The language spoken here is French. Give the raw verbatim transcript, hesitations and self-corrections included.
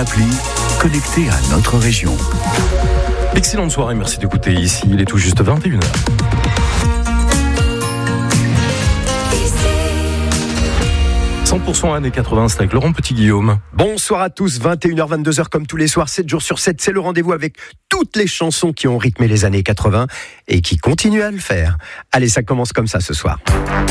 appli, connecté à notre région. Excellente soirée, merci d'écouter ici, il est tout juste vingt et une heures. cent pour cent années quatre-vingts, c'est avec Laurent Petit-Guillaume. Bonsoir à tous, vingt et une heures, vingt-deux heures comme tous les soirs, sept jours sur sept, c'est le rendez-vous avec toutes les chansons qui ont rythmé les années quatre-vingts et qui continuent à le faire. Allez, ça commence comme ça ce soir.